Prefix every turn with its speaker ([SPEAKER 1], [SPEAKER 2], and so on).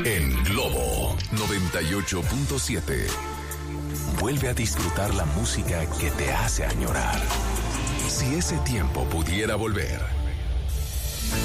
[SPEAKER 1] En Globo 98.7. Vuelve a disfrutar la música que te hace añorar. Si ese tiempo pudiera volver,